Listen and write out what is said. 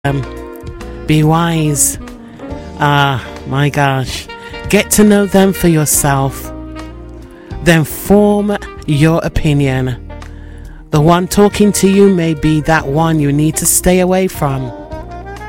Be wise. My gosh. Get to know them for yourself. Then form your opinion. The one talking to you may be that one you need to stay away from.